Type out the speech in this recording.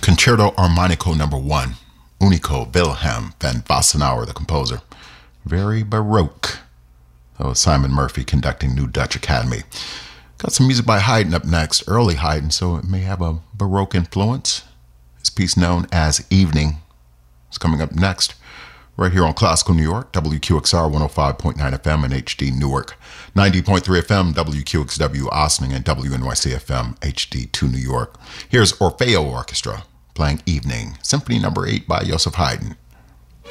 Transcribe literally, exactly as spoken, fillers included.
Concerto Armonico Number One, Unico Wilhelm van Wassenaar, the composer. Very Baroque. That was Simon Murphy conducting New Dutch Academy. Got some music by Haydn up next, early Haydn, so it may have a Baroque influence. His piece known as Evening is coming up next, right here on Classical New York, W Q X R one oh five point nine F M and H D Newark, ninety point three F M, W Q X W Ossining, and W N Y C F M, H D two New York. Here's Orfeo Orchestra playing Evening, Symphony Number eight by Joseph Haydn.